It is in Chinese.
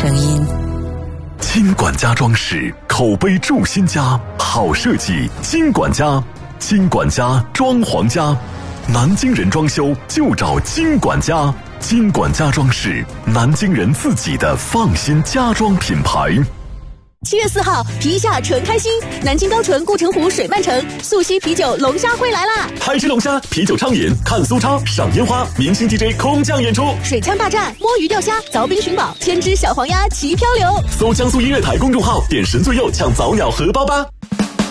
声音。 金管家装饰，口碑筑新家，好设计金管家，金管家装潢家，南京人装修就找金管家，金管家装饰，南京人自己的放心家装品牌。 7月4号，皮下纯开心，南京高淳、顾城湖水漫城素溪啤酒龙虾会来啦！ 嗨吃龙虾，啤酒畅饮，看苏超，赏烟花，明星 DJ 空降演出， 水枪大战，摸鱼钓虾，凿冰寻宝，千只小黄鸭齐漂流。 搜江苏音乐台公众号，点神最右抢早鸟荷包吧。